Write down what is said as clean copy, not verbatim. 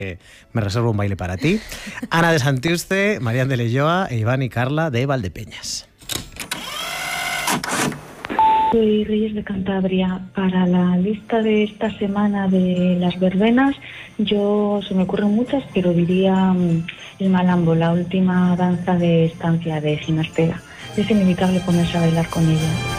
Me reservo un baile para ti. Ana de Santiuste, Marián de Leyoa e Iván y Carla de Valdepeñas. Soy Reyes de Cantabria. Para la lista de esta semana de las verbenas, se me ocurren muchas, pero diría el malambo, la última danza de estancia de Ginastera. Es inevitable ponerse a bailar con ella.